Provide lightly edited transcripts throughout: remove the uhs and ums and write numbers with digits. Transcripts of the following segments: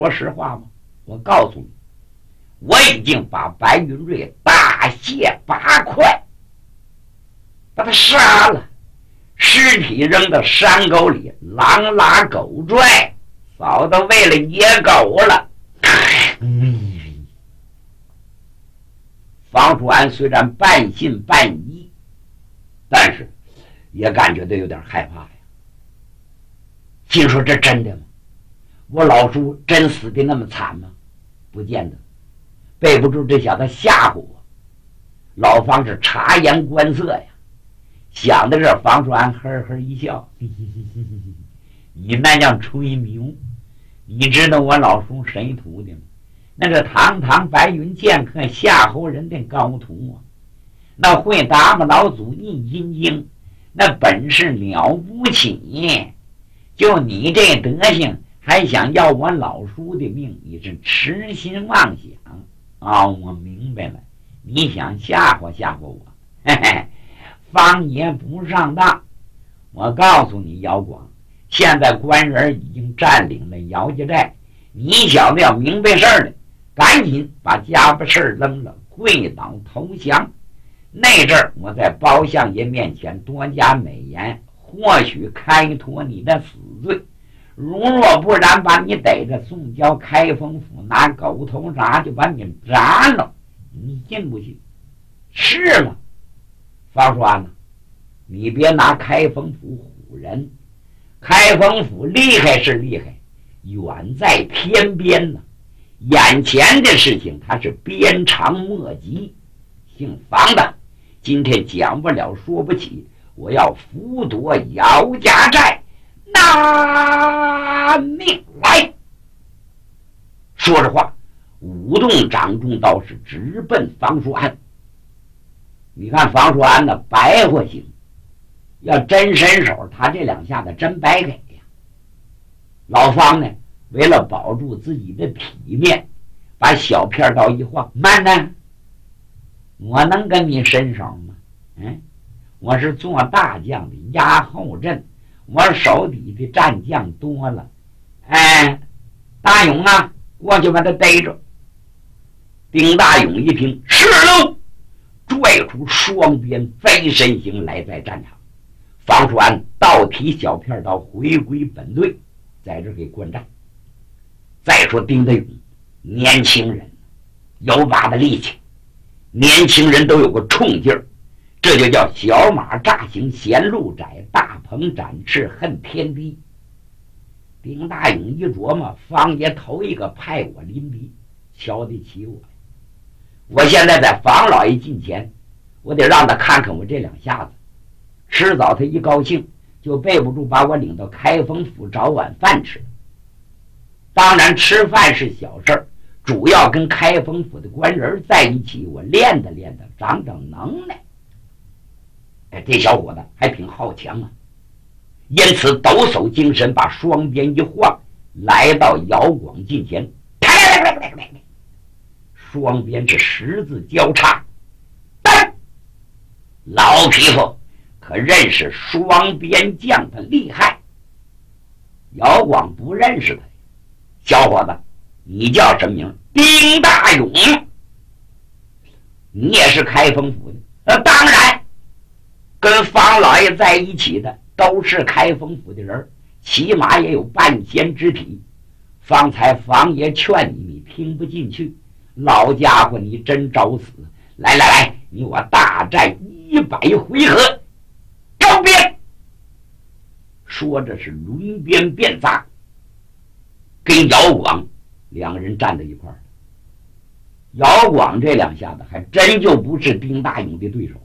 说实话吗？我告诉你，我已经把白云瑞大卸8块，把他杀了，尸体扔到山沟里，狼拉狗拽，早都为了野狗了。房叔安虽然半信半疑，但是也感觉到有点害怕呀。心说这真的吗？我老叔真死的那么惨吗？不见得，背不住这小子吓唬我。老方是察言观色呀，想到这，房叔安呵呵一笑，你那叫吹牛。你知道我老叔谁徒弟吗？那个堂堂白云剑客夏侯人的高徒啊，那会打把老祖逆金经，那本事了不起。就你这德行，还想要我老叔的命，你是痴心妄想啊！我明白了，你想吓唬吓唬我，嘿嘿，方爷不上当。我告诉你，姚广，现在官人已经占领了姚家寨，你小子要明白事儿的，赶紧把家把事扔了，跪倒投降。那阵儿我在包相爷面前多加美言，或许开脱你的死罪。如若不然，把你逮着送交开封府，拿狗头铡就把你铡了。你信不信？是了，方叔安呢，你别拿开封府唬人。开封府厉害是厉害，远在天边呢。眼前的事情他是鞭长莫及。姓房的，今天讲不了说不起，我要俘夺姚家寨，拿命来！说着话，舞动掌中刀，是直奔房叔安。你看房叔安的白活型，要真伸手，他这两下子真白给呀。老方呢，为了保住自己的体面，把小片刀一晃，慢呢，我能跟你伸手吗？我是做大将的压后阵，我手底的战将多了。大勇啊，过去把他逮着。丁大勇一听是喽，拽出双鞭飞身行来，在战场。房叔安倒提小片刀，回归本队，在这给观战。再说丁大勇，年轻人有把的力气，年轻人都有个冲劲儿，这就叫小马乍行嫌路窄，大鹏展翅恨天低。丁大勇一琢磨，方爷头一个派我临敌，瞧得起我。我现在在房老爷近前，我得让他看看我这两下子。迟早他一高兴，就背不住把我领到开封府找晚饭吃。当然吃饭是小事儿，主要跟开封府的官人在一起，我练的长能耐。这小伙子还挺好强啊。因此抖擞精神，把双鞭一晃，来到姚广近前，双鞭是十字交叉。老匹夫可认识双鞭将的厉害？姚广不认识他。小伙子，你叫什么名？丁大勇。你也是开封府的？当然，跟方老爷在一起的都是开封府的人，起码也有半仙之体。方才房爷劝你，你听不进去，老家伙你真找死！来，你我大战100回合，招鞭！说着是抡鞭便砸，跟姚广两个人站在一块儿。姚广这两下子还真就不是丁大勇的对手。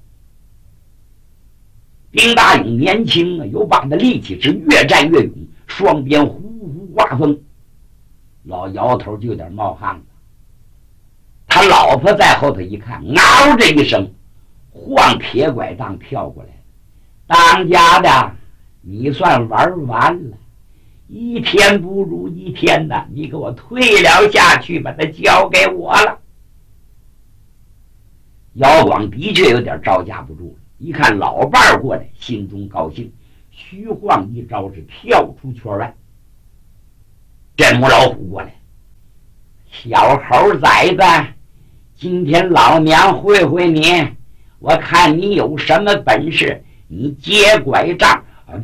丁大勇年轻啊，有把的力气，是越战越勇，双鞭呼呼刮风。老姚头就有点冒汗了。他老婆在后头一看，嗷着一声，晃铁拐杖跳过来。当家的，你算玩完了，一天不如一天的，你给我退了下去，把它交给我了。姚广的确有点招架不住了，一看老伴儿过来，心中高兴，虚晃一招是跳出圈外。这母老虎过来， 小猴崽子，今天老娘会会你，我看你有什么本事，你接拐杖！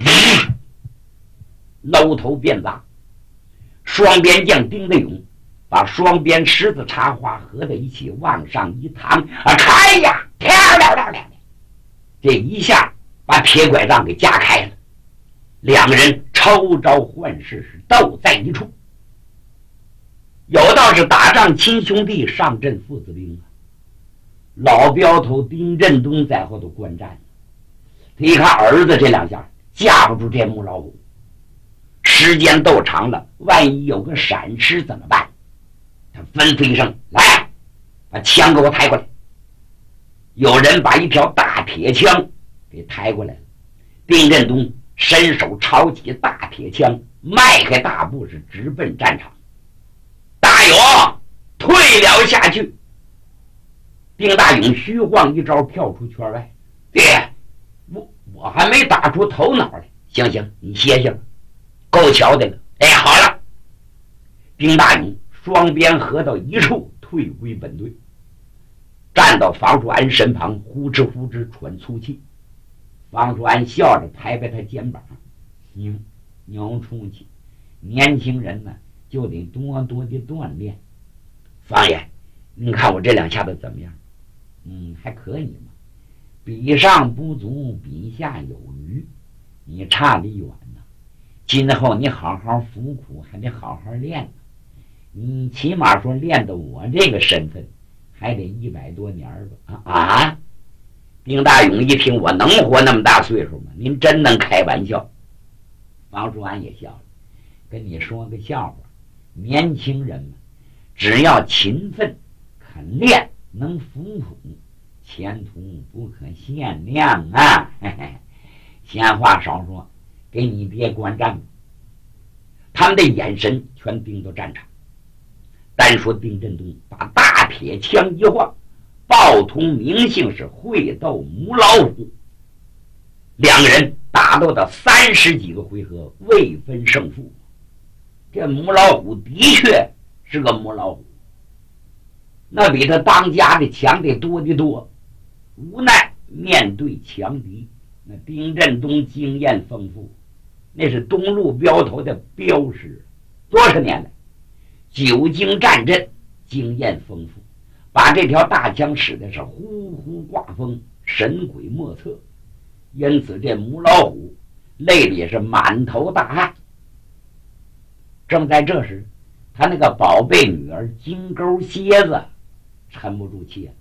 搂头便砸，双边将丁德勇把双边狮子插花合在一起往上一躺，开呀，漂亮亮亮的，这一下把铁拐杖给夹开了，两个人抽招换式是斗在一处。有道是打仗亲兄弟，上阵父子兵啊。老镖头丁振东在后头观战，他一看儿子这两下架不住这母老虎，时间斗长了，万一有个闪失怎么办？他吩咐一声，来，把枪给我抬过来。有人把一条大铁枪给抬过来了，丁振东伸手抄起大铁枪，迈开大步是直奔战场。大勇退了下去。丁大勇虚晃一招跳出圈外，爹，我还没打出头脑来。行行，你歇歇吧，够瞧的了。哎，好了。丁大勇双边合到一处，退归本队，站到房叔安身旁，呼哧呼哧喘粗气。房叔安笑着拍拍他肩膀，行，娘出气，年轻人呢就得多多的锻炼。方爷，您看我这两下子怎么样？还可以嘛，比上不足，比下有余，你差得远呢。今后你好好服苦，还得好好练呢。你起码说练到我这个身份，还得100多年吧？啊！丁大勇一听，我能活那么大岁数吗？您真能开玩笑。王叔安也笑了，跟你说个笑话，年轻人们只要勤奋肯练，能服苦，前途不可限量啊！嘿嘿，闲话少说，给你爹观战吧。他们的眼神全盯到战场。单说丁振东把大铁枪一晃，报通名姓是会斗母老虎。两个人打斗到30几个回合，未分胜负。这母老虎的确是个母老虎，那比他当家的强得多得多。无奈面对强敌，那丁振东经验丰富，那是东路镖头的镖师，多少年来久经战阵，经验丰富，把这条大枪使的是呼呼刮风，神鬼莫测。因此这母老虎累里是满头大汗。正在这时，他那个宝贝女儿金钩蝎子沉不住气了。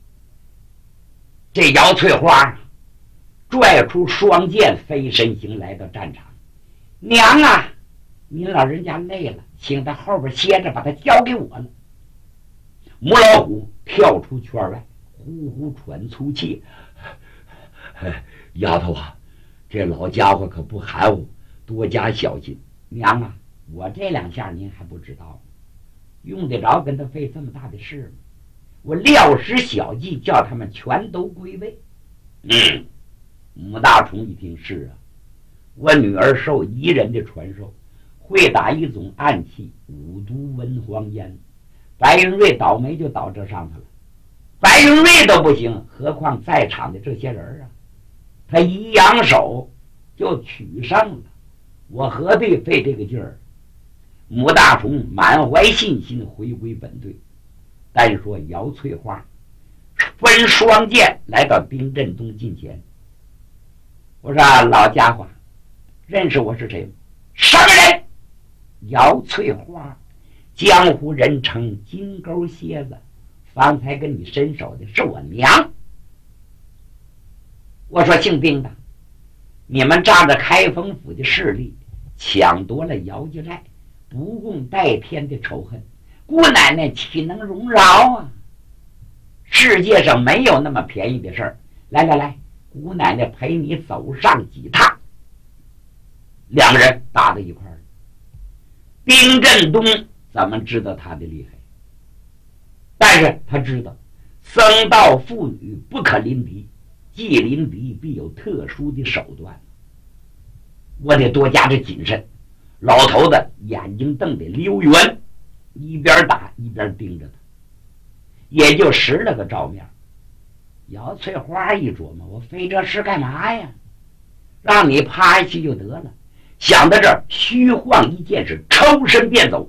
这姚翠花拽出双剑，飞身行来到战场。娘啊，您老人家累了，请在后边歇着，把它交给我了。母老虎跳出圈外，呼呼喘粗气。丫头啊，这老家伙可不含糊，多加小心。娘啊，我这两下您还不知道，用得着跟他费这么大的事吗？我料实小计，叫他们全都归位。母大虫一听，是啊，我女儿受彝人的传授，会打一种暗器，五毒文黄烟。白云瑞倒霉就倒这上头了，白云瑞都不行，何况在场的这些人啊？他一扬手就取胜了，我何必费这个劲儿？母大虫满怀信心回归本队。单说姚翠花分双剑来到丁振东近前，我说老家伙，认识我是谁吗？什么人？姚翠花，江湖人称金钩蝎子，方才跟你伸手的是我娘。我说姓丁的，你们仗着开封府的势力，抢夺了姚家寨，不共戴天的仇恨，姑奶奶岂能容饶啊？世界上没有那么便宜的事儿。来来来，姑奶奶陪你走上几趟。两个人打到一块儿。丁振东怎么知道他的厉害？但是他知道僧道妇女不可临敌，既临敌必有特殊的手段，我得多加这谨慎。老头子眼睛瞪得溜圆，一边打一一边盯着他，也就使了个照面。姚翠花一琢磨，我费这事干嘛呀？让你趴下去就得了。想到这儿，虚晃一件事，抽身便走。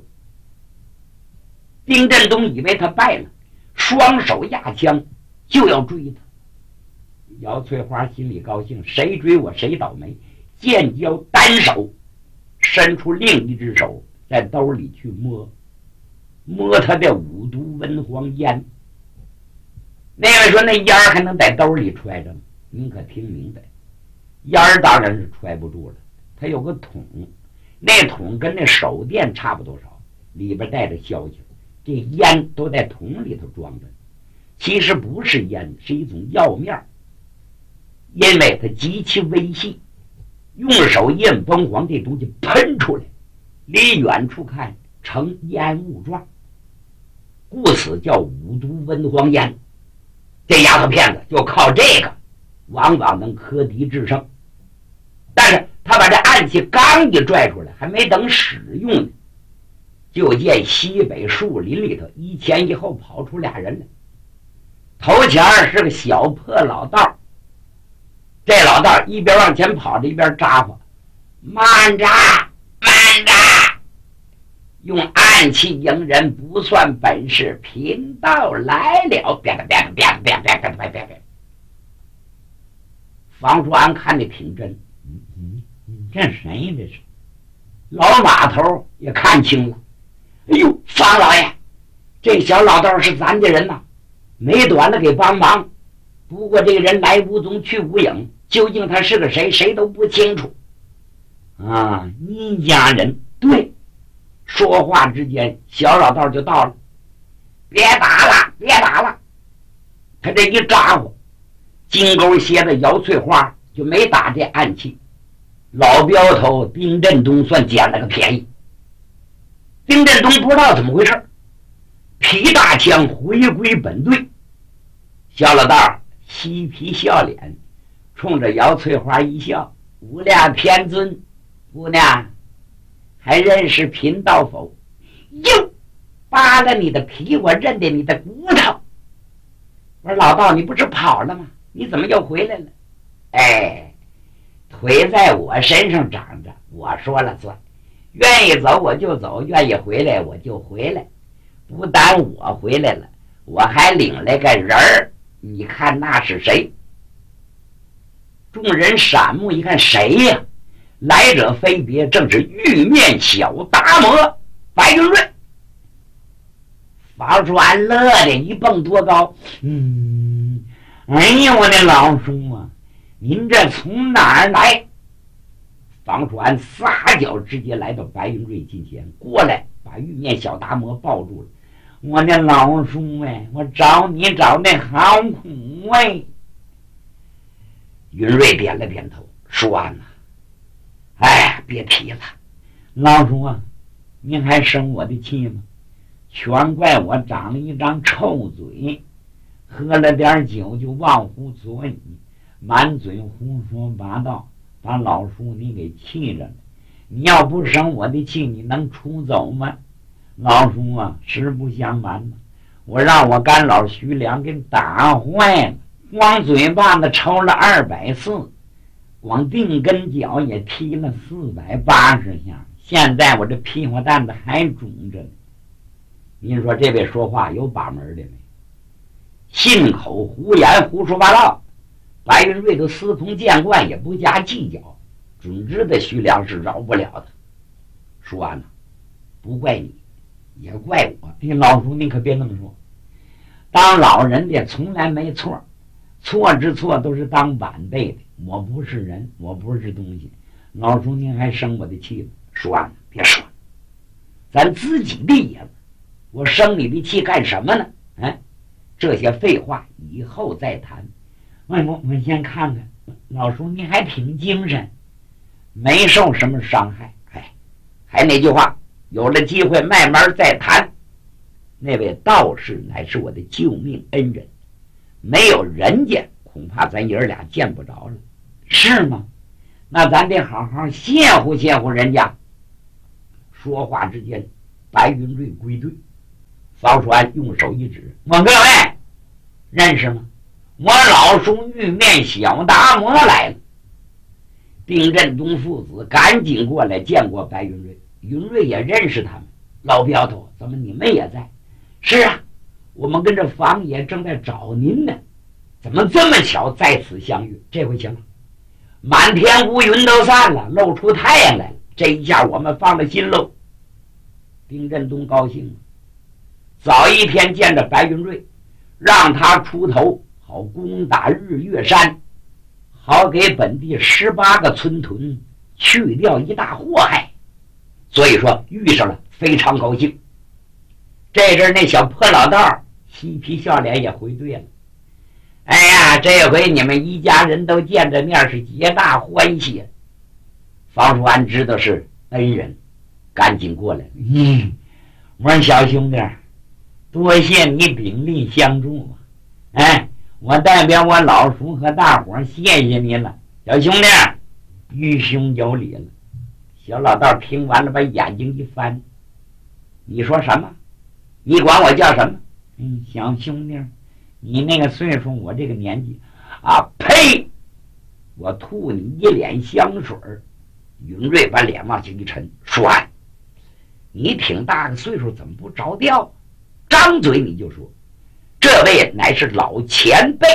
丁振东以为他败了，双手压枪就要追他。姚翠花心里高兴，谁追我谁倒霉。剑交单手，伸出另一只手在兜里去摸他的五毒文黄烟。那位说那烟还能在兜里揣着吗？您可听明白，烟当然是揣不住了。他有个桶，那桶跟那手电差不多少，里边带着消息，这烟都在桶里头装着。其实不是烟，是一种药面，因为它极其微细，用手一摁崩黄，这东西喷出来，离远处看成烟雾状，故此叫五毒文黄烟。这丫头片子就靠这个往往能克敌制胜。但是他把这暗器刚一拽出来，还没等使用呢，就见西北树林里头一前一后跑出俩人来。头前是个小破老道，这老道一边往前跑着一边扎呼：慢着慢着，用暗器迎人不算本事，贫道来了。别房叔安看得挺真，这谁呀？这是老马头也看清了。哎呦，方老爷，这小老道是咱的人呐，没短的给帮忙。不过这个人来无踪去无影，究竟他是个谁，谁都不清楚。啊，你家人？对。说话之间，小老道就到了。别打了，别打了！他这一扎呼，金钩蝎子姚翠花就没打这暗器。老镖头丁振东算捡了个便宜。丁振东不知道怎么回事，劈大枪回归本队。小老道嬉皮笑脸，冲着姚翠花一笑：无量天尊，姑娘还认识贫道否？哟，扒了你的皮，我认得你的骨头。我说老道，你不是跑了吗？你怎么又回来了？哎，腿在我身上长着，我说了算，愿意走我就走，愿意回来我就回来。不但我回来了，我还领来个人儿，你看那是谁？众人闪目一看，谁呀？来者非别，正是玉面小达摩白云瑞。房叔安乐的一蹦多高，哎呀，我的老叔啊，您这从哪儿来？房叔安撒脚直接来到白云瑞近前，过来把玉面小达摩抱住了。我的老叔哎，我找你找的好苦哎。云瑞点了点头，说完了。哎，别提了，老叔啊，您还生我的气吗？全怪我长了一张臭嘴，喝了点酒就忘乎所以，满嘴胡说八道，把老叔你给气着了。你要不生我的气，你能出走吗？老叔啊，实不相瞒呢，我让我干老徐良给打坏了，光嘴巴子抽了240，光腚跟脚也踢了480下，现在我这屁股蛋子还肿着呢。您说这位说话有把门的没？信口胡言，胡说八道。白云瑞都司空见惯，也不加计较，准知道徐良是饶不了的。说完了，不怪你，也怪我。老叔您可别那么说，当老人的从来没错，错之错都是当晚辈的。我不是人，我不是东西，老叔您还生我的气了？说完了，别说了，咱自己的爷们，我生你的气干什么呢？这些废话以后再谈。我先看看，老叔你还挺精神，没受什么伤害。还那句话，有了机会慢慢再谈。那位道士乃是我的救命恩人，没有人家恐怕咱爷儿俩见不着了，是吗？那咱得好好谢乎谢乎人家。说话之间，白云瑞归队， 方叔安用手一指：“问各位认识吗？我老叔玉面小达摩来了。”丁振东父子赶紧过来见过白云瑞，云瑞也认识他们。老镖头，怎么你们也在？是啊，我们跟着房爷正在找您呢。怎么这么巧在此相遇？这回行了，满天乌云都散了，露出太阳来了。这一下我们放了心喽。丁振东高兴了，早一天见着白云瑞，让他出头，好攻打日月山，好给本地18个村屯去掉一大祸害。所以说遇上了，非常高兴。这阵那小破老道嬉皮笑脸也回对了。哎呀，这回你们一家人都见着面，是皆大欢喜。方叔安知道是恩人，赶紧过来了。我说小兄弟，多谢你鼎力相助。哎，我代表我老叔和大伙谢谢你了。小兄弟，愚兄有礼了。小老道听完了，把眼睛一翻：“你说什么？你管我叫什么？”“小兄弟，你那个岁数，我这个年纪啊！”“呸！我吐你一脸香水。”云瑞把脸往下一沉，说：“你挺大个岁数，怎么不着调？张嘴你就说，这位乃是老前辈。”“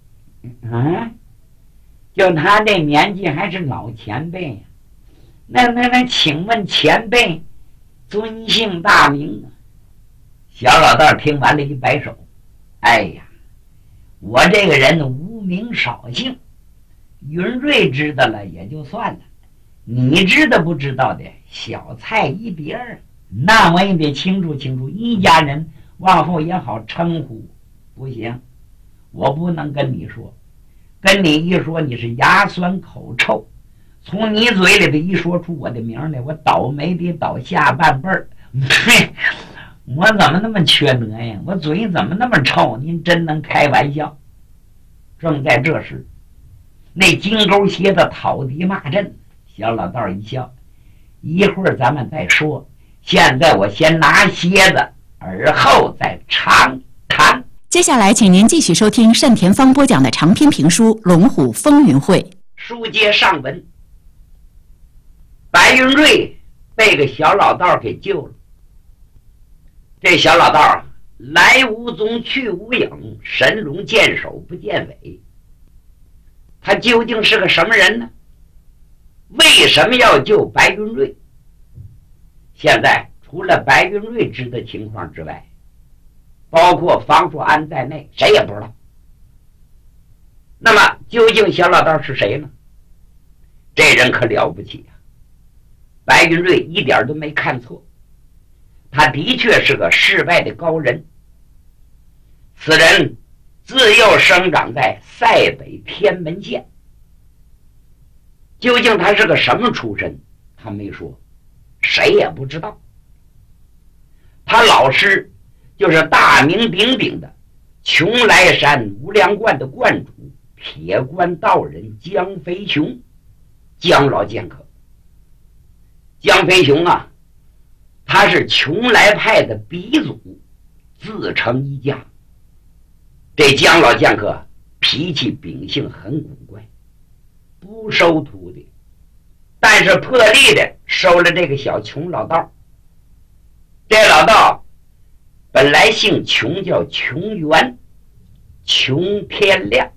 就他这年纪还是老前辈呀？那请问前辈尊姓大名啊？”小老道听完了一摆手：“哎呀，我这个人无名少姓，云瑞知道了也就算了，你知道不知道的小菜一碟儿，那我也得清楚清楚，一家人往后也好称呼。不行，我不能跟你说，跟你一说你是牙酸口臭，从你嘴里头一说出我的名来，我倒霉得倒下半辈儿。我怎么那么缺德呀？我嘴怎么那么臭？您真能开玩笑。”正在这时，那金钩蝎子讨敌骂阵，小老道一笑：“一会儿咱们再说，现在我先拿蝎子，而后再长谈。” 接下来请您继续收听单田芳播讲的长篇评书《龙虎风云会》。 书接上文，白云瑞被个小老道给救了。这小老道来无踪去无影，神龙见首不见尾。他究竟是个什么人呢？为什么要救白云瑞？现在除了白云瑞知的情况之外，包括方叔安在内，谁也不知道。那么究竟小老道是谁呢？这人可了不起啊！白云瑞一点都没看错，他的确是个世外的高人。此人自幼生长在塞北天门县，究竟他是个什么出身，他没说，谁也不知道。他老师就是大名鼎鼎的邛崃山无量观的观主铁观道人江飞雄，江老剑客。江飞雄啊，他是邛崃派的鼻祖，自成一家。这江老剑客脾气秉性很古怪，不收徒弟，但是破例的收了这个小穷老道。这老道本来姓穷，叫穷源，穷天亮，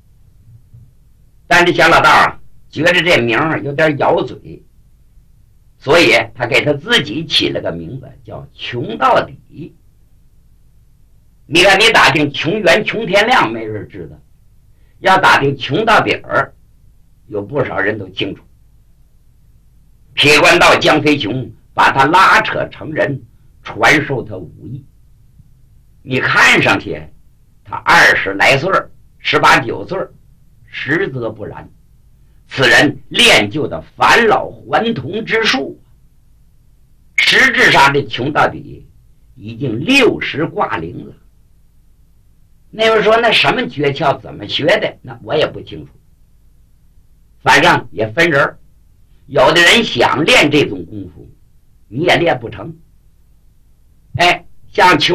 但这小老道啊，觉得这名有点咬嘴，所以他给他自己起了个名字叫穷到底。你看，你打听穷源穷天亮没人知道，要打听穷到底儿，有不少人都清楚。铁观道江飞雄把他拉扯成人，传授他武艺。你看上去他20来岁，18、19岁，实则不然。此人练就的返老还童之术，实质上这穷到底已经60挂零了。那位说那什么诀窍怎么学的，那我也不清楚，反正也分人，有的人想练这种功夫你也练不成。像穷